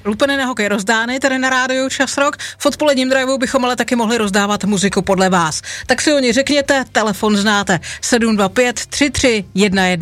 Lupené hokej rozdány tady na rádiu Čas Rock. V odpoledním driveu bychom ale taky mohli rozdávat muziku podle vás. Tak si o ní řekněte, telefon znáte 725 33 11.